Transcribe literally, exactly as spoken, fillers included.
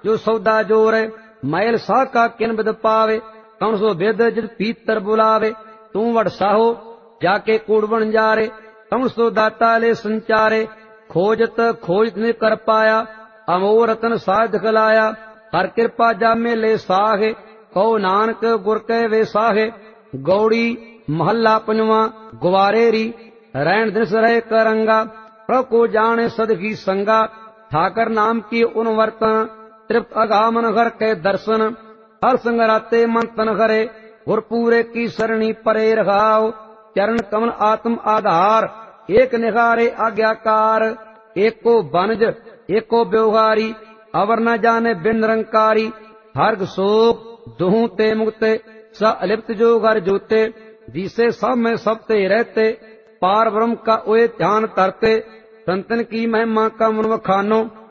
जो सौदा जोरे, मैल साह का किन बिद पावे, कौन सो बिद जित पीतर बुलावे। तू वड साहो जाके कूड़ बन जारे, कौन सो दाता ले संचारे। खोजत खोज ने कर पाया, अमोर रतन साध दिखलाया। हर कृपा जामे ले साहे, कहो नानक गुर के वे साहे। गौड़ी महला पंजवा। गुवारे री रैन दिस रहे करंगा, प्रभु को जाने सद की संगा। ठाकर नाम की उन वर्तन, तृप्त अगामन घर के दर्शन। हर संग राते मन तन करे, गुरपूरे की सरणी परे रखाओ। चरण कमल आत्म आधार, एक निखारे आज्ञाकार। एको बनज एको व्यवहारी, अवर न जाने बिन निरंकारी। हर्ग शोक दुहू ते मुक्ते, स अलिप्त जो घर जोते। जिसे सब में सब ते रहते, पार ब्रह्म का ओए ध्यान तरते। संतन की महिमा का मन खानो,